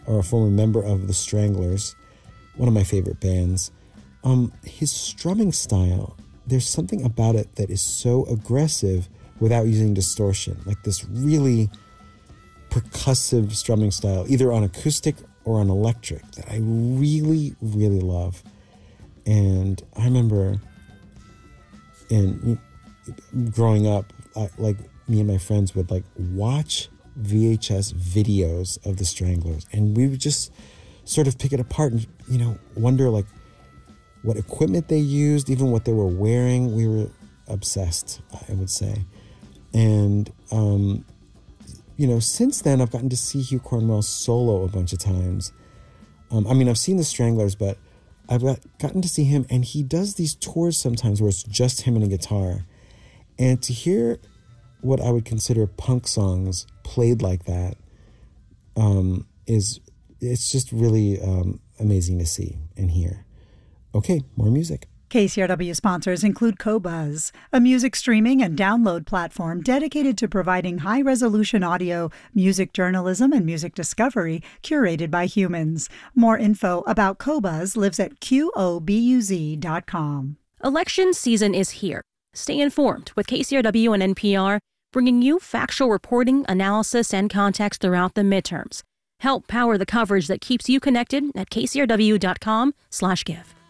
or a former member of the Stranglers, one of my favorite bands. His strumming style, there's something about it that is so aggressive without using distortion, like this really percussive strumming style, either on acoustic or on electric, that I really, really love. And I remember growing up, me and my friends would watch VHS videos of the Stranglers, and we would just sort of pick it apart and, wonder what equipment they used, even what they were wearing. We were obsessed, I would say. And, since then I've gotten to see Hugh Cornwell solo a bunch of times. I've seen the Stranglers, but I've gotten to see him, and he does these tours sometimes where it's just him and a guitar. And to hear what I would consider punk songs played like that it's just really amazing to see and hear. Okay, more music. KCRW sponsors include Qobuz, a music streaming and download platform dedicated to providing high-resolution audio, music journalism, and music discovery curated by humans. More info about Qobuz lives at qobuz.com. Election season is here. Stay informed with KCRW and NPR, bringing you factual reporting, analysis, and context throughout the midterms. Help power the coverage that keeps you connected at kcrw.com/give.